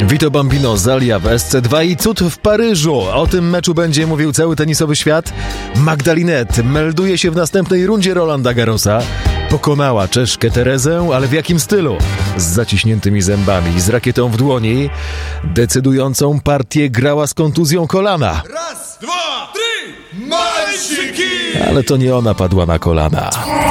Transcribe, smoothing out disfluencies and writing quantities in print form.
Vito Bambino Zalia w SC2 i cud w Paryżu. O tym meczu będzie mówił cały tenisowy świat. Magdalena melduje się w następnej rundzie Rolanda Garrosa. Pokonała Czeszkę Terezę, ale w jakim stylu? Z zaciśniętymi zębami, z rakietą w dłoni. Decydującą partię grała z kontuzją kolana. Raz, dwa, trzy, malczyki! Ale to nie ona padła na kolana.